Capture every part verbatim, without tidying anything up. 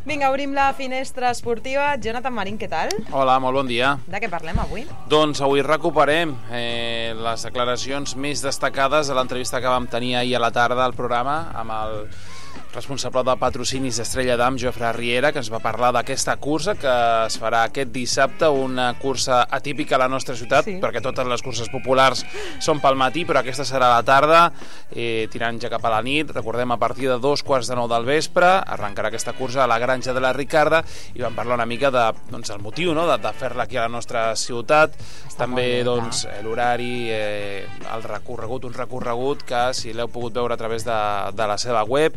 Vinga, obrim la finestra esportiva. Jonathan Marín, què tal? Hola, molt bon dia. De què parlem avui? Doncs avui recuperem eh, les declaracions més destacades de l'entrevista que vam tenir ahir a la tarda al programa amb el responsable de patrocinis d'Estrella Damm, Jofre Riera, que ens va parlar d'aquesta cursa que es farà aquest dissabte, una cursa atípica a la nostra ciutat, sí, perquè totes les curses populars són pel matí, però aquesta serà a la tarda, eh, tirant ja cap a la nit. Recordem, a partir de dos quarts de nou del vespre arrencarà aquesta cursa a la Granja de la Ricarda, i vam parlar una mica de, doncs, el motiu, no?, de, de fer-la aquí a la nostra ciutat. Està també doncs, l'horari, eh, el recorregut, un recorregut que, si l'heu pogut veure a través de, de la seva web,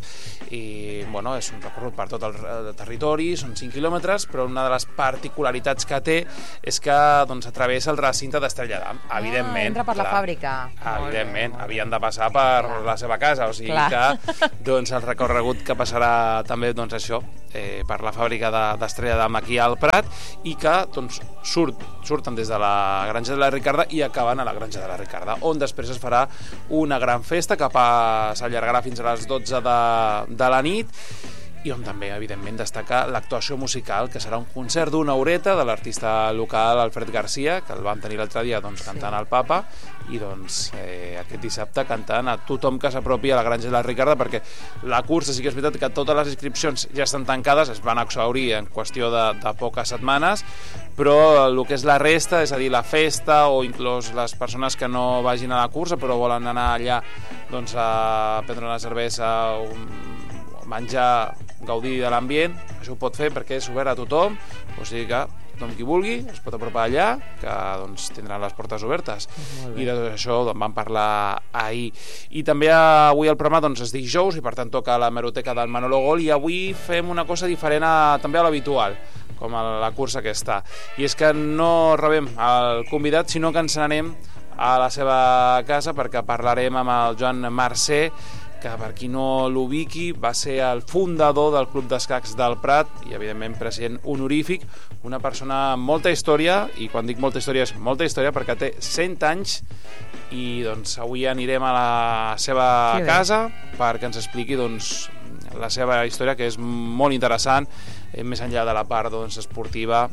i bueno, és un recorregut per tot el, el territori, són cinc quilòmetres, però una de les particularitats que té és que doncs, atravessa el recinte d'Estrella Damm, ah, evidentment. Entra per clar, la fàbrica. Evidentment, havien de passar per clar. la seva casa, o sigui clar. que doncs, el recorregut que passarà també doncs, això, eh, per la fàbrica d'Estrella Damm aquí al Prat, i que doncs, surt, surten des de la Granja de la Ricarda i acaben a la Granja de la Ricarda, on després es farà una gran festa que s'allargarà fins a les dotze de, de la nit, i on també, evidentment, destaca l'actuació musical, que serà un concert d'una horeta de l'artista local Alfred Garcia, que el vam tenir l'altre dia doncs, cantant al Papa, i doncs, eh, aquest dissabte cantant a tothom que s'apropi a la Granja de la Ricarda, perquè la cursa, sí que és veritat que totes les inscripcions ja estan tancades, es van exhaurir en qüestió de, de poques setmanes, però el que és la resta, és a dir, la festa, o inclús les persones que no vagin a la cursa però volen anar allà doncs, a prendre una cervesa, un menjar, gaudir de l'ambient, això ho pot fer perquè és obert a tothom, o sigui que tothom qui vulgui es pot apropar allà, que doncs, tindran les portes obertes. I de tot això doncs, vam parlar ahir. I també avui el programa doncs, és dijous, i per tant toca la hemeroteca del Manolo Gol, i avui fem una cosa diferent a, també a l'habitual, com a la cursa aquesta. I és que no rebem el convidat, sinó que ens anem a la seva casa, perquè parlarem amb el Joan Marcé, que per qui no l'ubiqui va ser el fundador del Club d'Escacs del Prat i evidentment president honorífic, una persona amb molta història, i quan dic molta història és molta història perquè té cent anys, i doncs avui anirem a la seva sí, casa perquè ens expliqui doncs, la seva història, que és molt interessant, eh, més enllà de la part doncs, esportiva.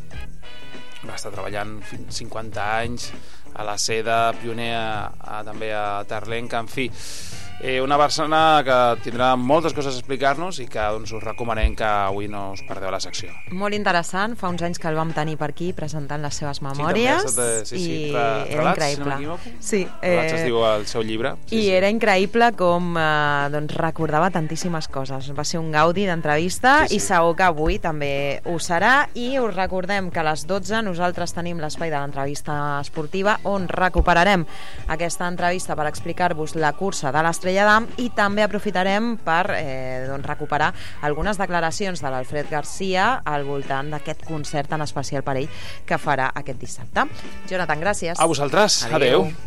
Va estar treballant fins cinquanta anys a la Seda, pioner a, a, també a Terlenca, en fi, eh, una persona que tindrà moltes coses a explicar-nos, i que doncs, us recomanem que avui no us perdeu la secció. Molt interessant, fa uns anys que el vam tenir per aquí presentant les seves memòries, sí, també, sí, sí, i Re, era relats, increïble. Si no sí, relats eh, es diu el seu llibre. Sí, I sí. era increïble com eh, doncs, recordava tantíssimes coses. Va ser un gaudi d'entrevista, sí, sí. I segur que avui també ho serà, i us recordem que a les dotze nosaltres tenim l'espai de l'entrevista esportiva, on recuperarem aquesta entrevista per explicar-vos la cursa de l'Estrella Damm, i també aprofitarem per eh, doncs, recuperar algunes declaracions de l'Alfred Garcia al voltant d'aquest concert tan especial per ell que farà aquest dissabte. Jonathan, gràcies. A vosaltres. Adéu. Adéu.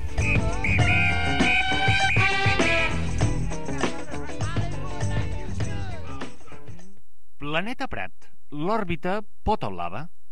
Planeta Prat, l'òrbita pot teulada.